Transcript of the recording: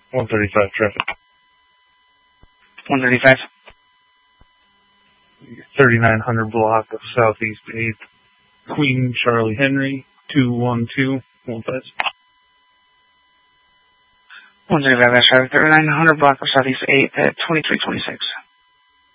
135 traffic. 135. 3900 block of Southeast 8th, Queen Charlie Henry, 212, 15. 135 Charlie, 3900 block of Southeast 8th at 2326.